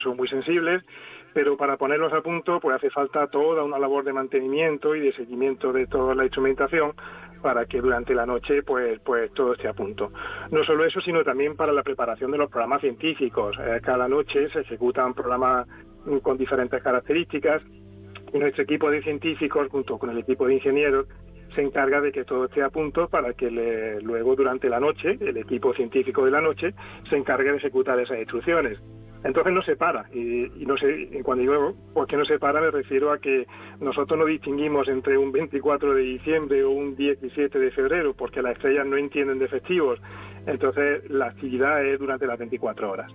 son muy sensibles, pero para ponerlos a punto pues hace falta toda una labor de mantenimiento y de seguimiento de toda la instrumentación para que durante la noche pues todo esté a punto. No solo eso, sino también para la preparación de los programas científicos. Cada noche se ejecutan programas con diferentes características y nuestro equipo de científicos junto con el equipo de ingenieros se encarga de que todo esté a punto para que luego durante la noche el equipo científico de la noche se encargue de ejecutar esas instrucciones. Entonces no se para, y no sé, cuando digo por qué no se para me refiero a que nosotros no distinguimos entre un 24 de diciembre o un 17 de febrero, porque las estrellas no entienden de festivos, entonces la actividad es durante las 24 horas.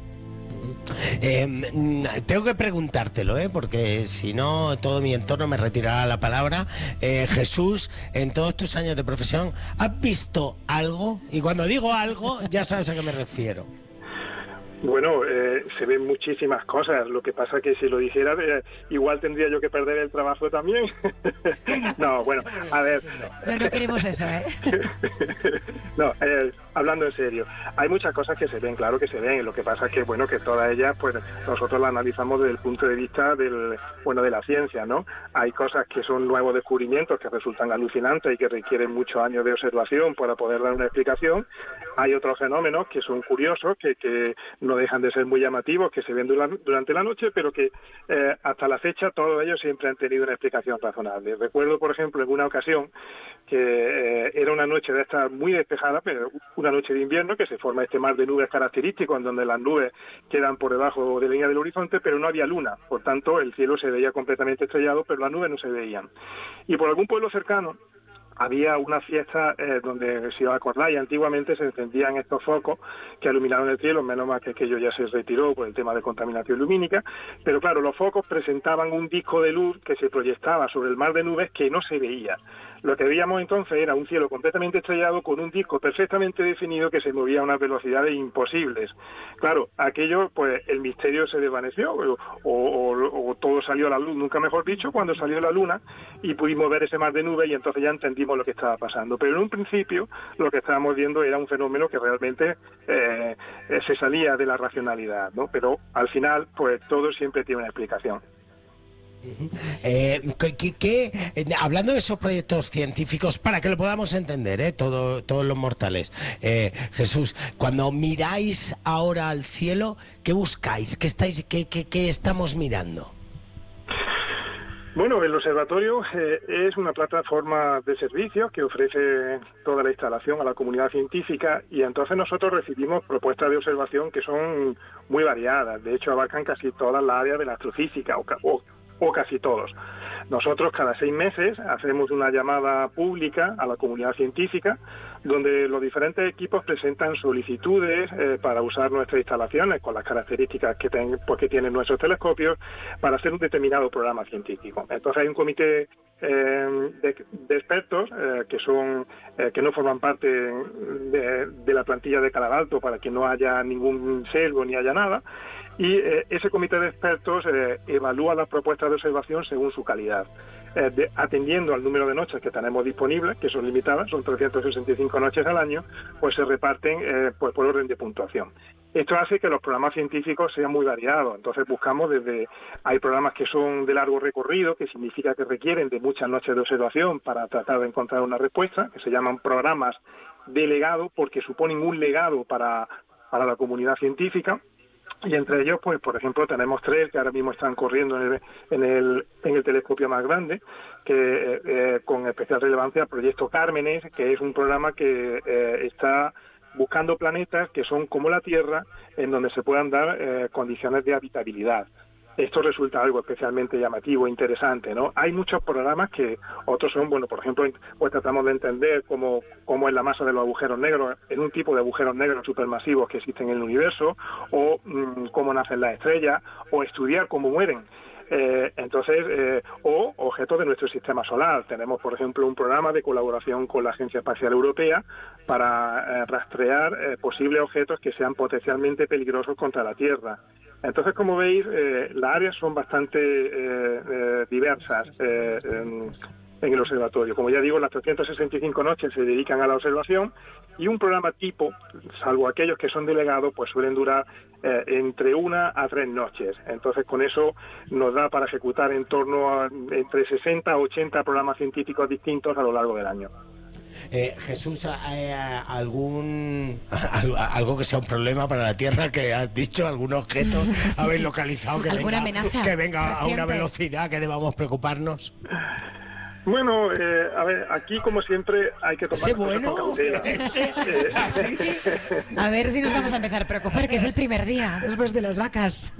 Tengo que preguntártelo, porque si no todo mi entorno me retirará la palabra. Jesús, en todos tus años de profesión, ¿has visto algo? Y cuando digo algo, ya sabes a qué me refiero. Bueno, se ven muchísimas cosas. Lo que pasa que si lo dijera, igual tendría yo que perder el trabajo también. No, bueno, a ver. No queremos eso, ¿eh? No, hablando en serio, hay muchas cosas que se ven, claro que se ven. Lo que pasa es que, bueno, que todas ellas, pues nosotros las analizamos desde el punto de vista de la ciencia, ¿no? Hay cosas que son nuevos descubrimientos que resultan alucinantes y que requieren muchos años de observación para poder dar una explicación. Hay otros fenómenos que son curiosos, que no dejan de ser muy llamativos, que se ven durante la noche, pero que hasta la fecha todos ellos siempre han tenido una explicación razonable. Recuerdo, por ejemplo, en una ocasión que era una noche de estas muy despejada, pero una noche de invierno, que se forma este mar de nubes característico, en donde las nubes quedan por debajo de la línea del horizonte, pero no había luna. Por tanto, el cielo se veía completamente estrellado, pero las nubes no se veían. Y por algún pueblo cercano había una fiesta donde, si os acordáis, antiguamente se encendían estos focos que iluminaban el cielo, menos mal que aquello ya se retiró por el tema de contaminación lumínica, pero claro, los focos presentaban un disco de luz que se proyectaba sobre el mar de nubes que no se veía. Lo que veíamos entonces era un cielo completamente estrellado con un disco perfectamente definido que se movía a unas velocidades imposibles. Claro, aquello, pues el misterio se desvaneció o todo salió a la luz, nunca mejor dicho, cuando salió la luna y pudimos ver ese mar de nubes y entonces ya entendimos lo que estaba pasando. Pero en un principio lo que estábamos viendo era un fenómeno que realmente se salía de la racionalidad, ¿no? Pero al final, pues todo siempre tiene una explicación. Hablando de esos proyectos científicos, para que lo podamos entender, todos los mortales, Jesús, cuando miráis ahora al cielo, ¿qué buscáis? ¿Qué estamos mirando? Bueno, el observatorio es una plataforma de servicios que ofrece toda la instalación a la comunidad científica y entonces nosotros recibimos propuestas de observación que son muy variadas. De hecho, abarcan casi todas las áreas de la astrofísica o casi todos. Nosotros cada 6 meses hacemos una llamada pública a la comunidad científica donde los diferentes equipos presentan solicitudes para usar nuestras instalaciones con las características que tienen nuestros telescopios para hacer un determinado programa científico. Entonces hay un comité de expertos que no forman parte de la plantilla de Canal Alto para que no haya ningún sesgo ni haya nada. Y ese comité de expertos evalúa las propuestas de observación según su calidad, atendiendo al número de noches que tenemos disponibles, que son limitadas, son 365 noches al año, pues se reparten pues por orden de puntuación. Esto hace que los programas científicos sean muy variados, entonces buscamos hay programas que son de largo recorrido, que significa que requieren de muchas noches de observación para tratar de encontrar una respuesta, que se llaman programas de legado, porque suponen un legado para la comunidad científica. Y entre ellos, pues por ejemplo, tenemos 3 que ahora mismo están corriendo en el telescopio más grande, que con especial relevancia el Proyecto Cármenes, que es un programa que está buscando planetas que son como la Tierra, en donde se puedan dar condiciones de habitabilidad. Esto resulta algo especialmente llamativo e interesante, ¿no? Hay muchos programas que otros son, bueno, por ejemplo, pues tratamos de entender cómo es la masa de los agujeros negros en un tipo de agujeros negros supermasivos que existen en el universo, o cómo nacen las estrellas, o estudiar cómo mueren. O objetos de nuestro sistema solar. Tenemos, por ejemplo, un programa de colaboración con la Agencia Espacial Europea para rastrear posibles objetos que sean potencialmente peligrosos contra la Tierra. Entonces, como veis, las áreas son bastante diversas. en el observatorio. Como ya digo, las 365 noches se dedican a la observación y un programa tipo, salvo aquellos que son delegados, pues suelen durar entre 1 a 3 noches. Entonces, con eso nos da para ejecutar en torno a entre 60 a 80 programas científicos distintos a lo largo del año. Jesús, algo que sea un problema para la Tierra que has dicho, algún objeto habéis localizado que ¿Alguna amenaza que venga reciente? a una velocidad que debamos preocuparnos? Bueno, a ver, aquí como siempre hay que tomar con cautela. A ver si nos vamos a empezar a preocupar, que es el primer día después de las vacas.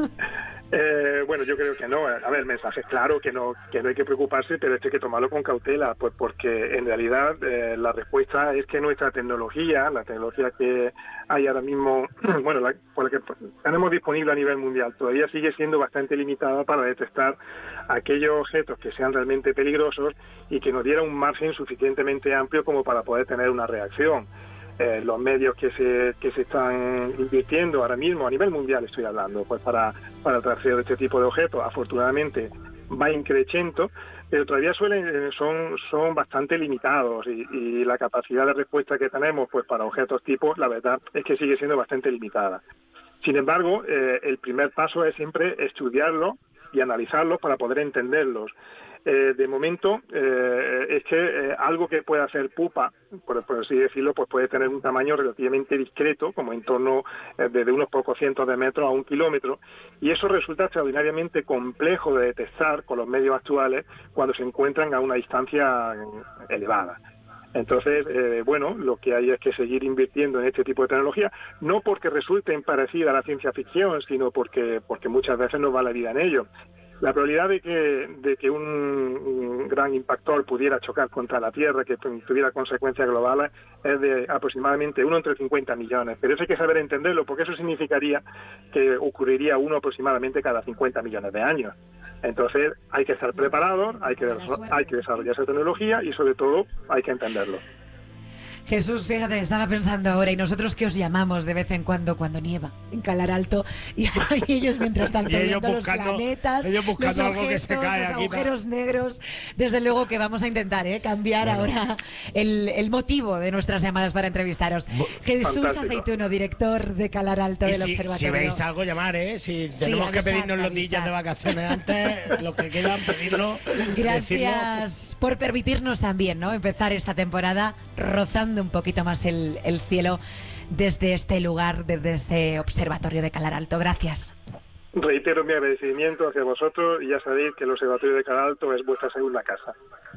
Bueno, yo creo que no. A ver, el mensaje es claro que no hay que preocuparse, pero esto hay que tomarlo con cautela, pues porque en realidad la respuesta es que nuestra tecnología, la tecnología que hay ahora mismo, bueno, la que tenemos disponible a nivel mundial, todavía sigue siendo bastante limitada para detectar aquellos objetos que sean realmente peligrosos y que nos diera un margen suficientemente amplio como para poder tener una reacción. Los medios que se están invirtiendo ahora mismo, a nivel mundial estoy hablando, pues para el traceo de este tipo de objetos, afortunadamente va increciendo, pero todavía son bastante limitados y la capacidad de respuesta que tenemos pues para objetos tipos, la verdad es que sigue siendo bastante limitada. Sin embargo, el primer paso es siempre estudiarlos y analizarlos para poder entenderlos. De momento, es que algo que pueda ser pupa, por así decirlo, pues puede tener un tamaño relativamente discreto, como en torno de unos pocos cientos de metros a 1 kilómetro, y eso resulta extraordinariamente complejo de detectar con los medios actuales cuando se encuentran a una distancia elevada. Entonces, bueno, lo que hay es que seguir invirtiendo en este tipo de tecnología, no porque resulten parecidas a la ciencia ficción, sino porque muchas veces nos va la vida en ello. La probabilidad de que un gran impactor pudiera chocar contra la Tierra, que tuviera consecuencias globales, es de aproximadamente 1 entre 50 millones. Pero eso hay que saber entenderlo, porque eso significaría que ocurriría uno aproximadamente cada 50 millones de años. Entonces hay que estar preparados, hay que desarrollar esa tecnología y sobre todo hay que entenderlo. Jesús, fíjate, estaba pensando ahora, y nosotros que os llamamos de vez en cuando nieva en Calar Alto, y ellos mientras tanto viendo los planetas, ellos buscando los algo objetos, que se cae los aquí, agujeros negros. Desde luego que vamos a intentar cambiar ahora el motivo de nuestras llamadas para entrevistaros. Jesús Fantástico. Aceituno, director de Calar Alto del Observatorio. Si veis algo, llamar, si tenemos que pedirnos los días de vacaciones antes, los que quieran pedirlo. Gracias por permitirnos también, ¿no?, empezar esta temporada rozando un poquito más el cielo desde este lugar, desde este observatorio de Calar Alto. Gracias. Reitero mi agradecimiento hacia vosotros y ya sabéis que el Observatorio de Calar Alto es vuestra segunda casa.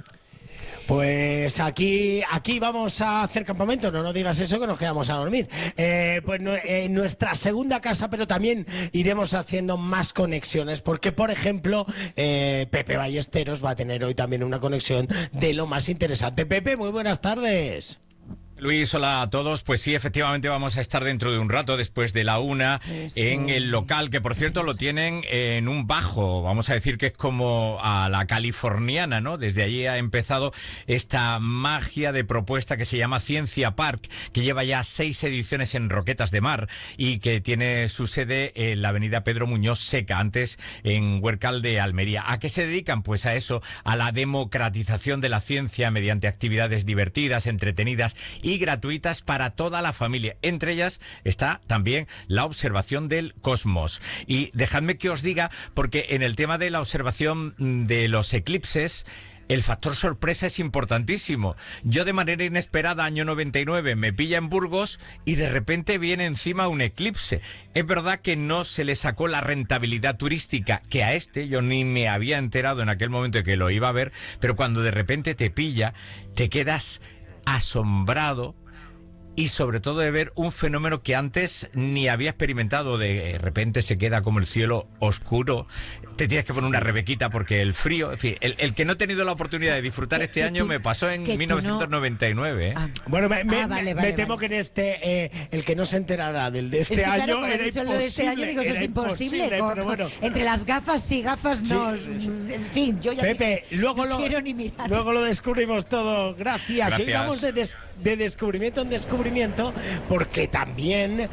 Pues aquí vamos a hacer campamento, no nos digas eso que nos quedamos a dormir. Pues en nuestra segunda casa, pero también iremos haciendo más conexiones, porque por ejemplo Pepe Ballesteros va a tener hoy también una conexión de lo más interesante. Pepe, muy buenas tardes. Luis, hola a todos. Pues sí, efectivamente vamos a estar dentro de un rato, después de la 1, en el local, que por cierto lo tienen en un bajo, vamos a decir que es como a la californiana, ¿no? Desde allí ha empezado esta magia de propuesta que se llama Ciencia Park, que lleva ya 6 ediciones en Roquetas de Mar y que tiene su sede en la avenida Pedro Muñoz Seca, antes en Huércal de Almería. ¿A qué se dedican? Pues a eso, a la democratización de la ciencia mediante actividades divertidas, entretenidas y gratuitas para toda la familia. Entre ellas está también la observación del cosmos. Y dejadme que os diga, porque en el tema de la observación de los eclipses, el factor sorpresa es importantísimo. Yo de manera inesperada, año 99, me pilla en Burgos y de repente viene encima un eclipse. Es verdad que no se le sacó la rentabilidad turística que a yo ni me había enterado en aquel momento de que lo iba a ver, pero cuando de repente te pilla, te quedas asombrado y sobre todo de ver un fenómeno que antes ni había experimentado. De repente se queda como el cielo oscuro, te tienes que poner una rebequita porque el frío, en fin, el que no he tenido la oportunidad de disfrutar este año me pasó en 1999. Bueno, vale, me temo que en el que no se enterará del de este año, claro, era imposible. Lo de este año digo, eso es imposible. Pero bueno. Entre las gafas sí, gafas no. En fin, yo ya Pepe, no quiero ni mirar. Luego lo descubrimos todo. Gracias. Gracias. Llegamos de descubrimiento en descubrimiento, porque también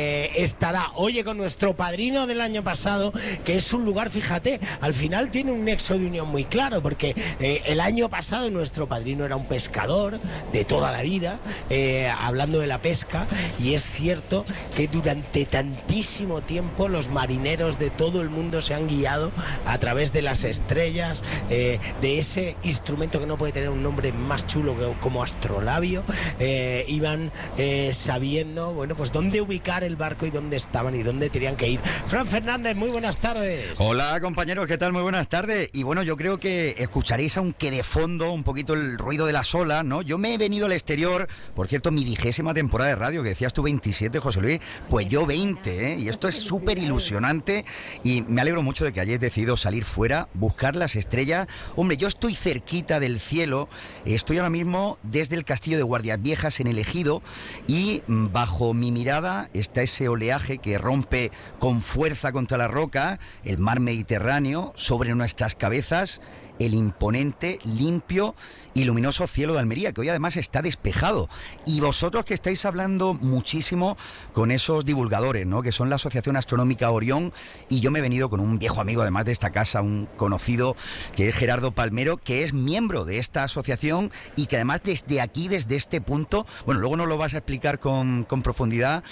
estará, oye, con nuestro padrino del año pasado, que es un lugar, fíjate, al final tiene un nexo de unión muy claro, porque el año pasado nuestro padrino era un pescador de toda la vida, hablando de la pesca, y es cierto que durante tantísimo tiempo los marineros de todo el mundo se han guiado a través de las estrellas, de ese instrumento que no puede tener un nombre más chulo como astrolabio, iban sabiendo, bueno, pues dónde ubicar el barco y dónde estaban y dónde tenían que ir. Fran Fernández, muy buenas tardes. Hola compañeros, ¿qué tal? Muy buenas tardes. Y bueno, yo creo que escucharéis, aunque de fondo, un poquito el ruido de las olas, ¿no? Yo me he venido al exterior, por cierto, mi 20ª temporada de radio, que decías tú 27, José Luis, pues yo 20, ¿eh? Y esto es súper ilusionante y me alegro mucho de que hayáis decidido salir fuera, buscar las estrellas. Hombre, yo estoy cerquita del cielo, estoy ahora mismo desde el castillo de Guardias Viejas en el Ejido y bajo mi mirada está ese oleaje que rompe con fuerza contra la roca, el mar Mediterráneo, sobre nuestras cabezas, el imponente, limpio y luminoso cielo de Almería, que hoy además está despejado. Y vosotros que estáis hablando muchísimo con esos divulgadores, ¿no?, que son la Asociación Astronómica Orión, y yo me he venido con un viejo amigo además de esta casa, un conocido, que es Gerardo Palmero, que es miembro de esta asociación y que además desde aquí, desde este punto, bueno, luego nos lo vas a explicar con profundidad,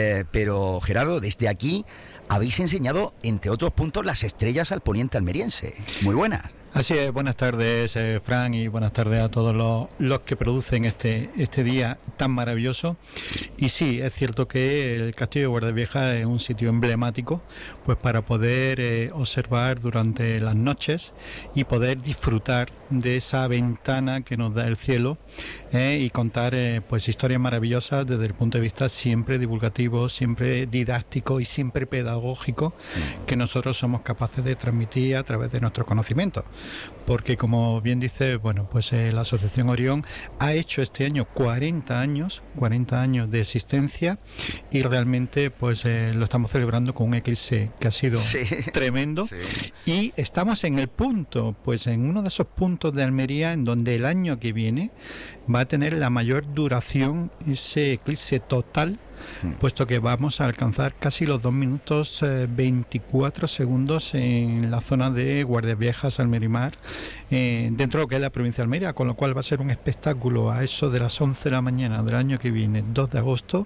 pero Gerardo, desde aquí habéis enseñado, entre otros puntos, las estrellas al poniente almeriense. Muy buenas. Así es, buenas tardes, Fran, y buenas tardes a todos los que producen este día tan maravilloso. Y sí, es cierto que el Castillo de Guardias Viejas es un sitio emblemático, pues para poder observar durante las noches y poder disfrutar de esa ventana que nos da el cielo, y contar pues historias maravillosas desde el punto de vista siempre divulgativo, siempre didáctico y siempre pedagógico, que nosotros somos capaces de transmitir a través de nuestro conocimiento. Porque, como bien dice, bueno, pues la Asociación Orión ha hecho este año 40 años de existencia, y realmente pues lo estamos celebrando con un eclipse que ha sido tremendo, y estamos en el punto, pues en uno de esos puntos de Almería en donde el año que viene va a tener la mayor duración ese eclipse total, puesto que vamos a alcanzar casi los 2 minutos 24 segundos en la zona de Guardias Viejas, Almerimar, dentro de lo que es la provincia de Almería, con lo cual va a ser un espectáculo a eso de las 11 de la mañana del año que viene, 2 de agosto,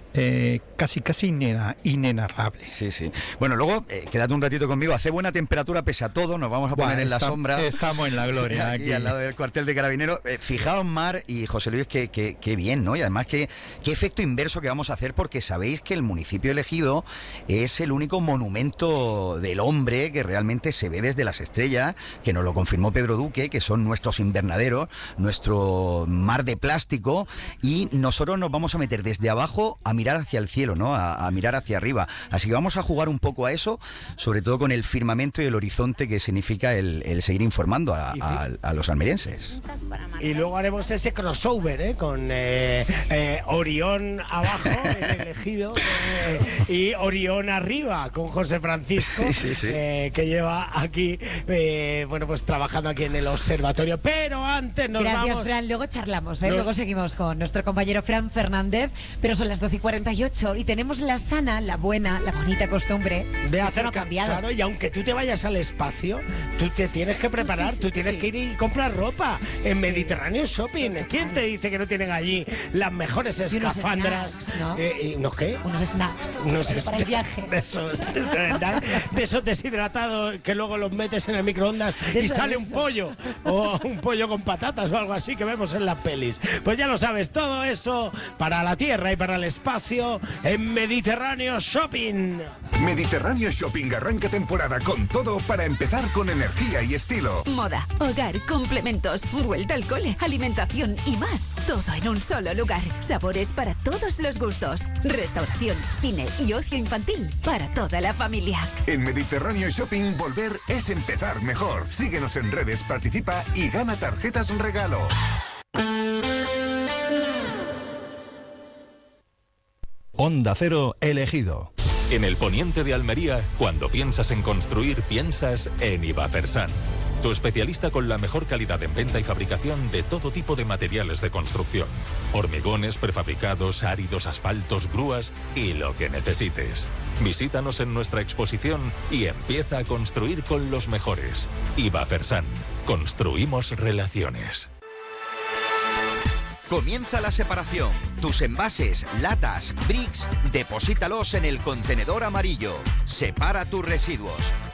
casi inenarrable. Sí. Bueno, luego quédate un ratito conmigo, hace buena temperatura pese a todo, nos vamos a poner en la sombra. Estamos en la gloria aquí al lado del cuartel de Carabineros. Fijaos, Mar y José Luis, qué bien, ¿no? Y además qué efecto inverso que vamos a hacer, porque sabéis que el municipio elegido es el único monumento del hombre que realmente se ve desde las estrellas, que nos lo confirmó Pedro Duque, que son nuestros invernaderos, nuestro mar de plástico, y nosotros nos vamos a meter desde abajo a mirar hacia el cielo, ¿no? A mirar hacia arriba. Así que vamos a jugar un poco a eso, sobre todo con el firmamento y el horizonte, que significa el seguir informando a los almerienses. Y luego haremos ese crossover, con Orión abajo, el elegido, y Orión arriba, con José Francisco, que lleva aquí, bueno, pues trabajando aquí en el observatorio. Pero antes nos vamos... Gracias, Fran. Luego charlamos, luego seguimos con nuestro compañero Fran Fernández, pero son las 12:48 y tenemos la sana, la buena, la bonita costumbre de hacer no cambiado. Claro, y aunque tú te vayas al espacio, tú te tienes que preparar, tú tienes que ir y comprar ropa en Mediterráneo Shopping. ¿Quién te dice que no tienen allí las mejores escafandras? ¿Unos qué? Unos snacks. Para el viaje. De esos deshidratados que luego los metes en el microondas y sale un pollo, o un pollo con patatas o algo así que vemos en las pelis. Pues ya lo sabes, todo eso para la tierra y para el espacio en Mediterráneo Shopping. Mediterráneo Shopping arranca temporada con todo para empezar con energía y estilo. Moda, hogar, complementos, vuelta al cole, alimentación y más. Todo en un solo lugar. Sabores para todos los gustos. Restauración, cine y ocio infantil para toda la familia. En Mediterráneo Shopping, volver es empezar mejor. Síguenos en redes, participa y gana tarjetas regalo. Onda Cero elegido. En el poniente de Almería, cuando piensas en construir, piensas en Ibafersan. tu especialista con la mejor calidad en venta y fabricación de todo tipo de materiales de construcción. Hormigones, prefabricados, áridos, asfaltos, grúas y lo que necesites. Visítanos en nuestra exposición y empieza a construir con los mejores. Ibafersan. Construimos relaciones. Comienza la separación. Tus envases, latas, bricks, deposítalos en el contenedor amarillo. Separa tus residuos.